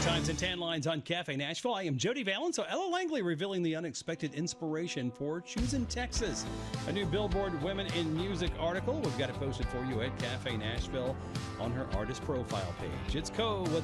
Times and Tan Lines on Cafe Nashville. I am Jody Valens. So Ella Langley revealing the unexpected inspiration for choosing Texas. A new Billboard Women in Music article. We've got it posted for you at Cafe Nashville on her artist profile page. It's Co with